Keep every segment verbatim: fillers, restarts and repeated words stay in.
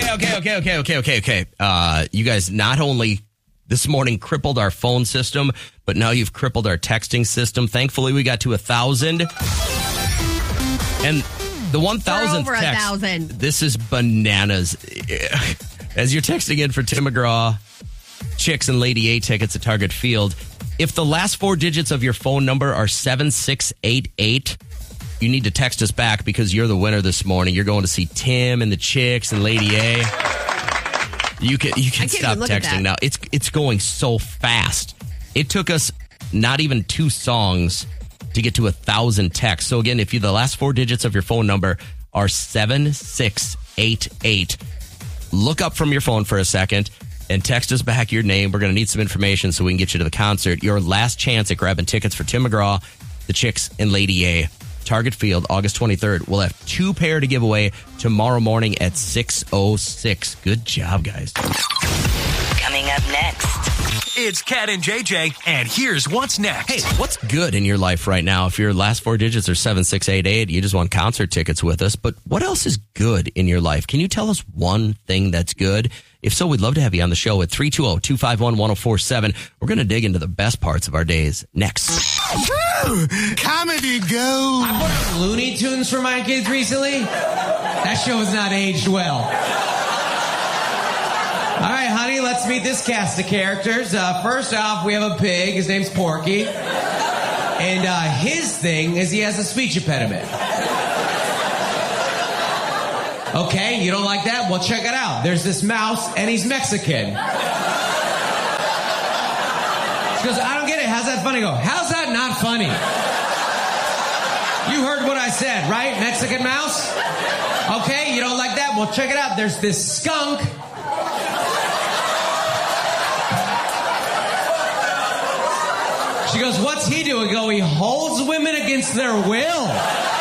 okay, okay, okay, okay, okay, okay, okay. Uh, you guys not only this morning crippled our phone system, but now you've crippled our texting system. Thankfully, we got to a thousand. And the one thousandth We're over text, a thousand. This is bananas. As you're texting in for Tim McGraw, Chicks and Lady A tickets at Target Field, if the last four digits of your phone number are seven six eight eight, you need to text us back because you're the winner this morning. You're going to see Tim and the Chicks and Lady A. You can you can stop texting now. It's it's going so fast. It took us not even two songs to get to a thousand texts. So again, if you the last four digits of your phone number are seven six eight eight, look up from your phone for a second and text us back your name. We're going to need some information so we can get you to the concert. Your last chance at grabbing tickets for Tim McGraw, the Chicks, and Lady A. Target Field, August twenty-third. We'll have two pair to give away tomorrow morning at six oh six. Good job, guys. Coming up next, it's Cat and J J, and here's what's next. Hey, what's good in your life right now? If your last four digits are seven six eight eight, you just won concert tickets with us. But what else is good in your life? Can you tell us one thing that's good? If so, we'd love to have you on the show at three two zero, two five one, one zero four seven. We're going to dig into the best parts of our days next. Woo! Comedy Go! I put up Looney Tunes for my kids recently. That show has not aged well. All right, honey, let's meet this cast of characters. Uh, first off, we have a pig. His name's Porky. And uh, his thing is he has a speech impediment. Okay, you don't like that? Well, check it out. There's this mouse, and he's Mexican. She goes, I don't get it. How's that funny? I go, how's that not funny? You heard what I said, right? Mexican mouse? Okay, you don't like that? Well, check it out. There's this skunk. She goes, what's he doing? I go, he holds women against their will.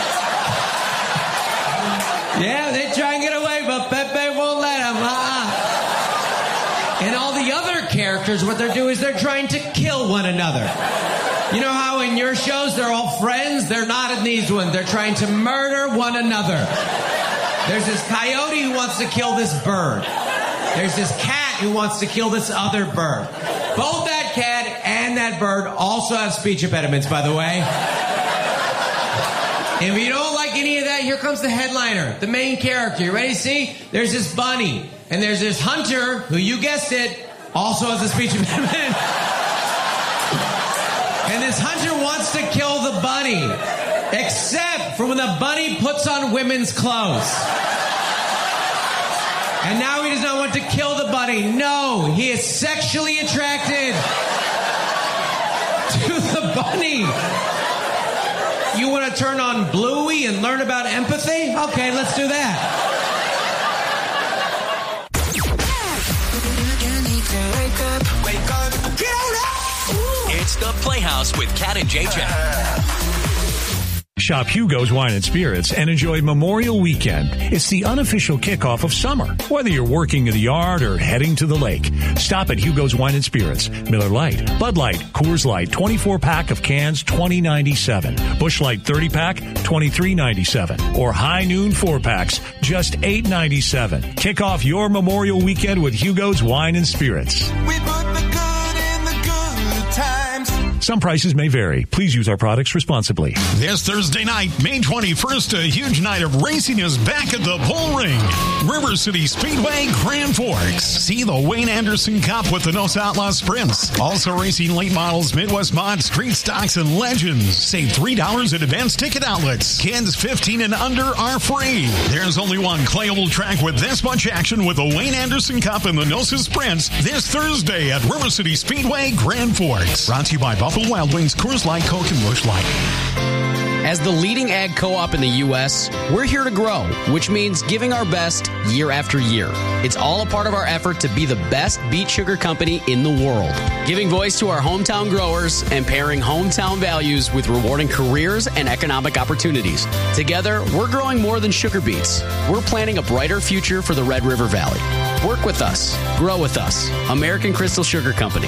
Yeah, they try and get away, but Pepe won't let them. Uh-uh. And all the other characters, what they're doing is they're trying to kill one another. You know how in your shows they're all friends? They're not in these ones. They're trying to murder one another. There's this coyote who wants to kill this bird. There's this cat who wants to kill this other bird. Both that cat and that bird also have speech impediments, by the way. If you don't like any of that, here comes the headliner, the main character. You ready to see? There's this bunny, and there's this hunter, who, you guessed it, also has a speech impediment. And this hunter wants to kill the bunny, except for when the bunny puts on women's clothes. And now he does not want to kill the bunny. No, he is sexually attracted to the bunny. You want to turn on Bluey and learn about empathy? Okay, let's do that. It's the Playhouse with Cat and J J. Shop Hugo's Wine and Spirits and enjoy Memorial Weekend. It's the unofficial kickoff of summer. Whether you're working in the yard or heading to the lake, stop at Hugo's Wine and Spirits. Miller Lite, Bud Light, Coors Light, twenty-four pack of cans, twenty ninety-seven. Busch Light thirty pack, twenty-three ninety-seven. Or High Noon four packs, just eight ninety-seven. Kick off your Memorial Weekend with Hugo's Wine and Spirits. We put the good in the good times. Some prices may vary. Please use our products responsibly. This Thursday night, May twenty-first, a huge night of racing is back at the Bull Ring. River City Speedway, Grand Forks. See the Wayne Anderson Cup with the Nos Outlaws Sprints. Also racing late models, Midwest Mod, Street Stocks, and Legends. Save three dollars at advanced ticket outlets. Kids fifteen and under are free. There's only one Clayable track with this much action with the Wayne Anderson Cup and the Nosa Sprints this Thursday at River City Speedway, Grand Forks. Brought to you by Buffalo Wild Wings, Coors Light, Coke, and Busch Light. As the leading ag co-op in the U S, we're here to grow, which means giving our best year after year. It's all a part of our effort to be the best beet sugar company in the world. Giving voice to our hometown growers and pairing hometown values with rewarding careers and economic opportunities. Together, we're growing more than sugar beets. We're planning a brighter future for the Red River Valley. Work with us. Grow with us. American Crystal Sugar Company.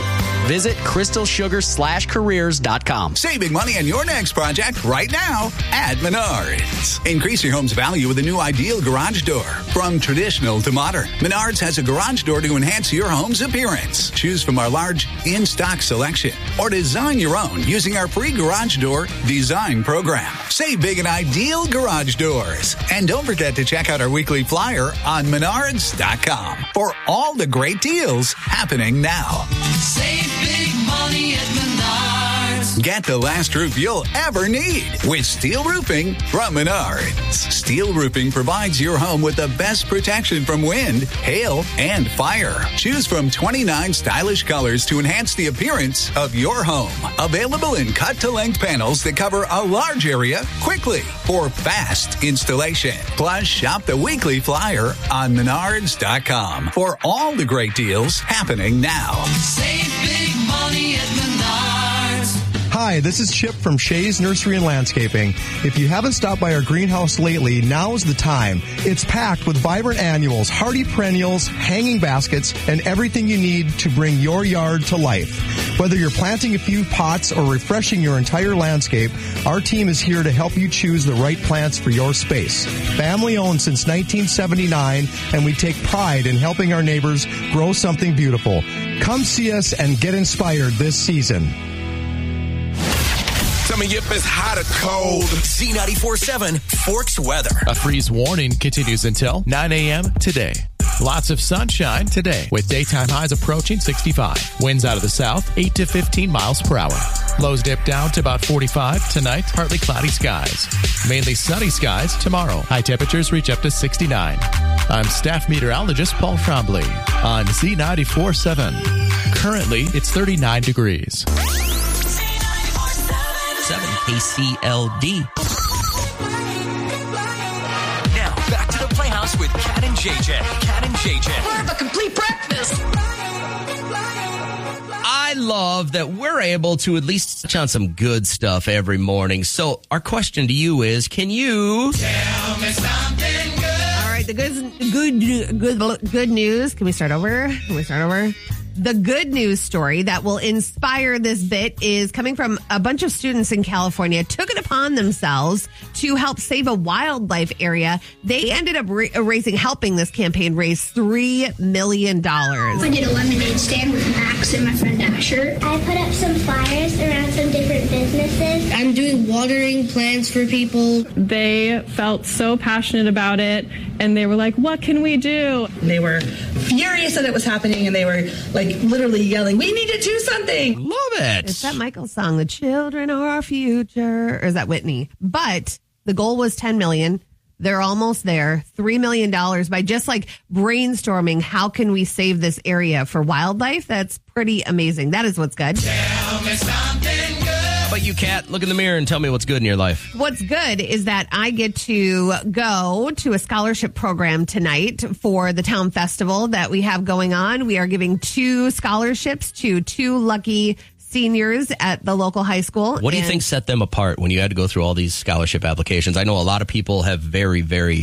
Visit crystal sugar slash careers dot com. Saving money on your next project right now at Menards. Increase your home's value with a new ideal garage door. From traditional to modern, Menards has a garage door to enhance your home's appearance. Choose from our large in-stock selection or design your own using our free garage door design program. Save big in ideal garage doors. And don't forget to check out our weekly flyer on menards dot com for all the great deals happening now. Save big money at Menards. Get the last roof you'll ever need with steel roofing from Menards. Steel roofing provides your home with the best protection from wind, hail, and fire. Choose from twenty-nine stylish colors to enhance the appearance of your home. Available in cut-to-length panels that cover a large area quickly for fast installation. Plus, shop the weekly flyer on menards dot com for all the great deals happening now. Save big money at Menards. Hi, this is Chip from Shays Nursery and Landscaping. If you haven't stopped by our greenhouse lately, now is the time. It's packed with vibrant annuals, hardy perennials, hanging baskets, and everything you need to bring your yard to life. Whether you're planting a few pots or refreshing your entire landscape, our team is here to help you choose the right plants for your space. Family owned since nineteen seventy-nine, and we take pride in helping our neighbors grow something beautiful. Come see us and get inspired this season. Tell me if it's hot or cold. Z ninety-four seven Forks weather. A freeze warning continues until nine a.m. today. Lots of sunshine today with daytime highs approaching sixty-five. Winds out of the south, eight to fifteen miles per hour. Lows dip down to about forty-five. Tonight, partly cloudy skies. Mainly sunny skies tomorrow. High temperatures reach up to sixty-nine. I'm staff meteorologist Paul Trombley on Z ninety-four seven. Currently, it's thirty-nine degrees. seven K C L D. Now, back to the Playhouse with Cat and J J. Cat and J J. Part of a complete breakfast. I love that we're able to at least touch on some good stuff every morning. So our question to you is, can you Tell me something good. All right, the good, good, good, good news. Can we start over? Can we start over? The good news story that will inspire this bit is coming from a bunch of students in California took it upon themselves to help save a wildlife area. They ended up ra- raising, helping this campaign raise three million dollars. I did a lemonade stand with Max and my friend Asher. I put up some flyers around some different businesses. I'm doing watering plants for people. They felt so passionate about it, and they were like, what can we do? They were furious that it was happening, and they were like literally yelling, we need to do something. Love it. It's that Michael song, The Children Are Our Future. Or is that Whitney? But the goal was ten million dollars. They're almost there. three million dollars by just like brainstorming how can we save this area for wildlife. That's pretty amazing. That is what's good. Tell me something good. How about you, Kat? Look in the mirror and tell me what's good in your life. What's good is that I get to go to a scholarship program tonight for the town festival that we have going on. We are giving two scholarships to two lucky seniors at the local high school. What do you think set them apart when you had to go through all these scholarship applications? I know a lot of people have very, very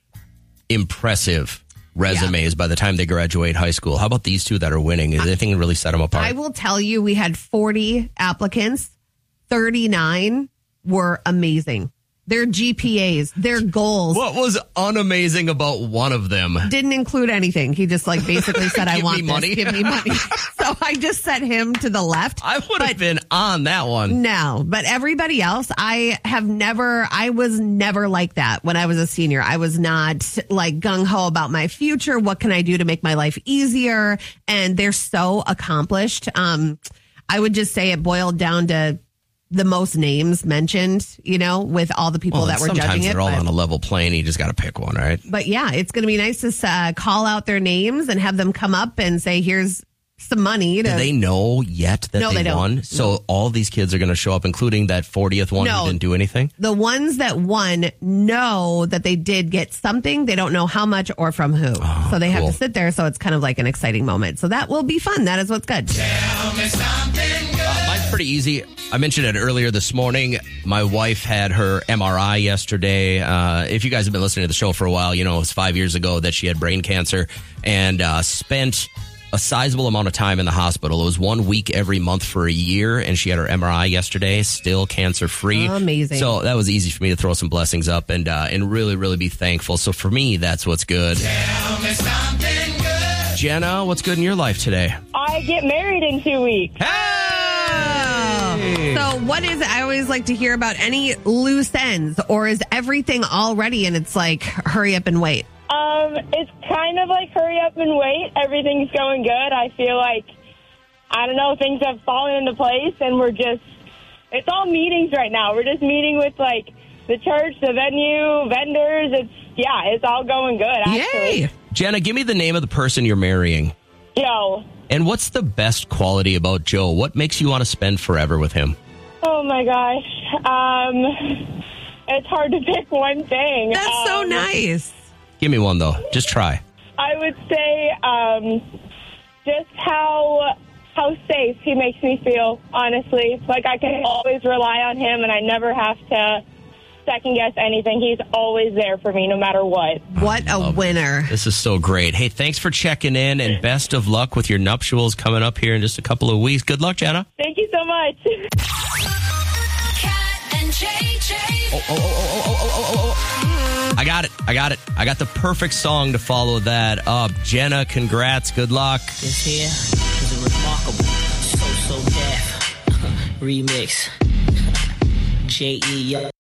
impressive resumes yeah. by the time they graduate high school. How about these two that are winning? Is anything really set them apart? I will tell you, we had forty applicants. thirty-nine were amazing. Their G P As, their goals. What was unamazing about one of them? Didn't include anything. He just like basically said, I want me this. Money. Give me money. So I just set him to the left. I would have been on that one. No, but everybody else, I have never, I was never like that when I was a senior. I was not like gung-ho about my future. What can I do to make my life easier? And they're so accomplished. Um, I would just say it boiled down to the most names mentioned, you know, with all the people well, that were judging it. Sometimes they're all but, on a level plane. You just got to pick one, right? But yeah, it's going to be nice to uh, call out their names and have them come up and say, here's some money. To... Do they know yet that no, they, they don't. won? So no. all these kids are going to show up, including that fortieth one no, who didn't do anything? The ones that won know that they did get something. They don't know how much or from who. Oh, so they cool. have to sit there. So it's kind of like an exciting moment. So that will be fun. That is what's good. Tell me something good. Uh, mine's pretty easy. I mentioned it earlier this morning. My wife had her M R I yesterday. Uh, if you guys have been listening to the show for a while, you know, it was five years ago that she had brain cancer and uh, spent a sizable amount of time in the hospital. It was one week every month for a year, and she had her M R I yesterday, still cancer-free. Amazing. So that was easy for me to throw some blessings up and uh, and really, really be thankful. So for me, that's what's good. Tell me something good. Jenna, what's good in your life today? I get married in two weeks. Hey! So what is it? I always like to hear about any loose ends, or is everything all ready and it's like, hurry up and wait? Um, it's kind of like hurry up and wait. Everything's going good. I feel like, I don't know, things have fallen into place, and we're just, it's all meetings right now. We're just meeting with, like, the church, the venue, vendors. It's, yeah, it's all going good, actually. Yay! Jenna, give me the name of the person you're marrying. Joe. And what's the best quality about Joe? What makes you want to spend forever with him? Oh, my gosh. Um, it's hard to pick one thing. That's um, so nice. Give me one, though. Just try. I would say um, just how how safe he makes me feel, honestly. Like, I can always rely on him, and I never have to second-guess anything. He's always there for me, no matter what. What a winner. This is so great. Hey, thanks for checking in, and best of luck with your nuptials coming up here in just a couple of weeks. Good luck, Jenna. Thank you so much. Cat and J J. Oh, oh, oh, oh, oh, oh, oh, oh. I got it. I got it. I got the perfect song to follow that up. Jenna, congrats. Good luck. This here is a remarkable, so, so deaf remix. J E